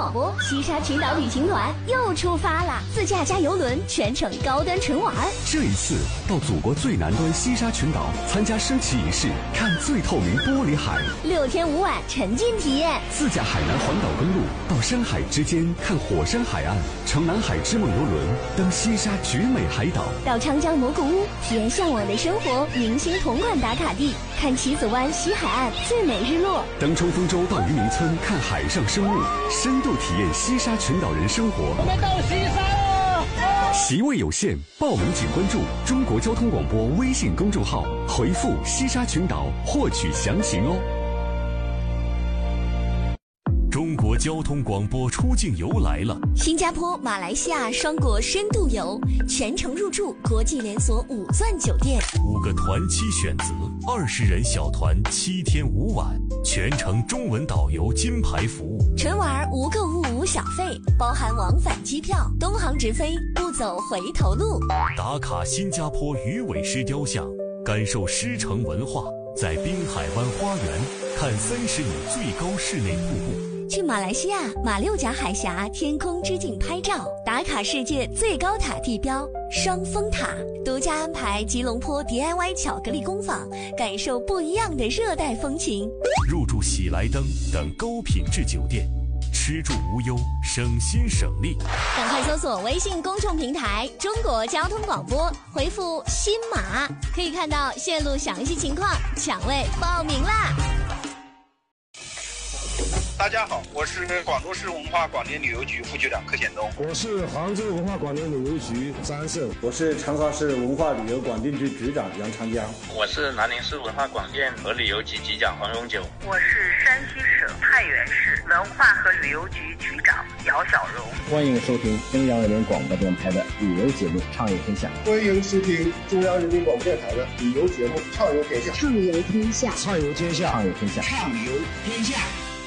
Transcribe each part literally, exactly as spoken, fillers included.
广播西沙群岛旅行团又出发了，自驾加游轮，全程高端纯玩。 这一次到祖国最南端西沙群岛参加升旗仪式，看最透明玻璃海， 六天五晚沉浸体验。 自驾海南环岛公路到山海之间看火山海岸，乘南海之梦游轮登西沙绝美海岛， 到长江蘑菇屋体验向往的生活，明星同款打卡地，看棋子湾西海岸最美日落， 登冲锋舟到渔民村看海上生物，深度体验西沙群岛人生活。 我们到西沙了！ 席位有限，报名请关注中国交通广播微信公众号，回复西沙群岛获取详情哦。 中国交通广播出境游来了， 新加坡、马来西亚双国深度游，全程入住国际连锁五钻酒店， 五个团期选择，二十人小团，七天五晚，全程中文导游金牌服务， 纯玩无购物无小费，包含往返机票，东航直飞，不走回头路。 打卡新加坡鱼尾狮雕像，感受狮城文化，在滨海湾花园看三十米最高室内瀑布。 去马来西亚马六甲海峡天空之镜拍照，打卡世界最高塔地标双峰塔，独家安排吉隆坡 D I Y 巧克力工坊，感受不一样的热带风情。 入住喜来登等高品质酒店，吃住无忧，省心省力。 赶快搜索微信公众平台中国交通广播，回复新马，可以看到线路详细情况，抢位报名啦！ 大家好，我是广州市文化广电旅游局副局长柯显东。 我是杭州文化广电旅游局张胜。 我是长沙市文化旅游广电局局长杨长江。 我是南宁市文化广电和旅游局局长黄永久。 我是山西省太原市文化和旅游局局长姚小荣。 欢迎收听中央人民广播电台的旅游节目《畅游天下》。 欢迎收听中央人民广播电台的旅游节目《畅游天下》。 畅游天下， 畅游天下，畅游天下， 畅游天下。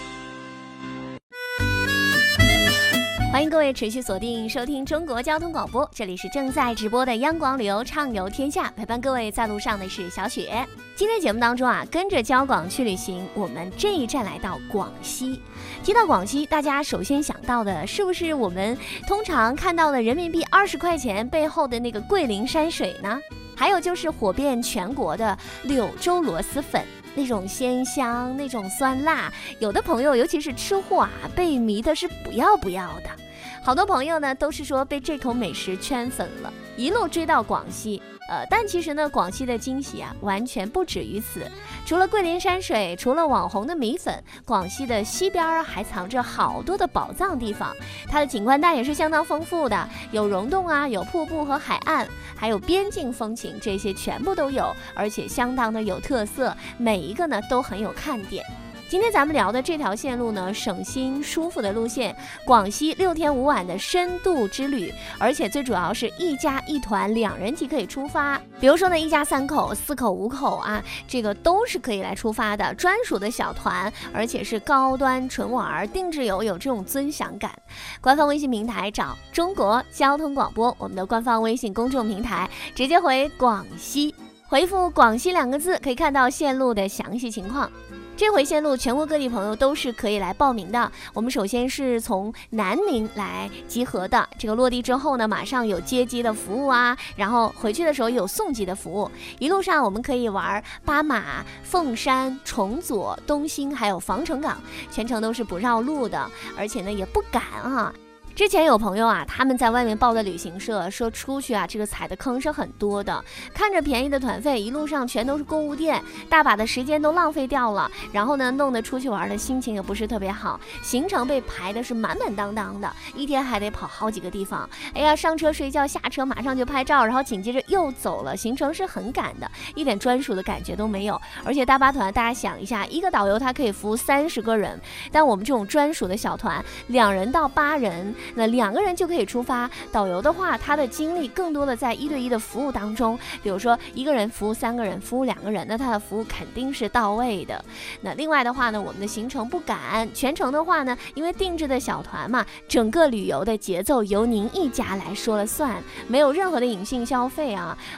欢迎各位持续锁定收听中国交通广播，这里是正在直播的央广旅游畅游天下，陪伴各位在路上的是小雪。今天节目当中啊，跟着交广去旅行，我们这一站来到广西。提到广西，大家首先想到的是不是我们通常看到的人民币二十块钱背后的那个桂林山水呢？还有就是火遍全国的柳州螺蛳粉，那种鲜香，那种酸辣，有的朋友尤其是吃货啊，被迷的是不要不要的。好多朋友呢都是说被这口美食圈粉了，一路追到广西。呃，但其实呢，广西的惊喜啊，完全不止于此。除了桂林山水，除了网红的米粉，广西的西边还藏着好多的宝藏地方。它的景观带也是相当丰富的，有溶洞啊，有瀑布和海岸，还有边境风情，这些全部都有，而且相当的有特色，每一个呢都很有看点。今天咱们聊的这条线路呢，省心舒服的路线，广西六天五晚的深度之旅，而且最主要是一家一团两人级可以出发。比如说呢，一家三口、四口、五口啊，这个都是可以来出发的，专属的小团，而且是高端纯玩，定制游，有这种尊享感。官方微信平台找中国交通广播，我们的官方微信公众平台，直接回广西，回复广西两个字，可以看到线路的详细情况。这回线路全国各地朋友都是可以来报名的。我们首先是从南宁来集合的，这个落地之后呢，马上有接机的服务啊，然后回去的时候有送机的服务。一路上我们可以玩巴马、凤山、崇左、东兴还有防城港，全程都是不绕路的，而且呢也不赶啊。之前有朋友啊，他们在外面报的旅行社说出去啊，这个踩的坑是很多的，看着便宜的团费，一路上全都是购物店，大把的时间都浪费掉了，然后呢，弄得出去玩的心情也不是特别好，行程被排的是满满当当的，一天还得跑好几个地方。哎呀，上车睡觉，下车马上就拍照，然后紧接着又走了，行程是很赶的，一点专属的感觉都没有。而且大巴团，大家想一下，一个导游他可以服务三十个人，但我们这种专属的小团，两人到八人。那两个人就可以出发，导游的话他的精力更多的在一对一的服务当中，比如说一个人服务三个人，服务两个人，那他的服务肯定是到位的。那另外的话呢，我们的行程不赶，全程的话呢，因为定制的小团嘛，整个旅游的节奏由您一家来说了算，没有任何的隐性消费啊，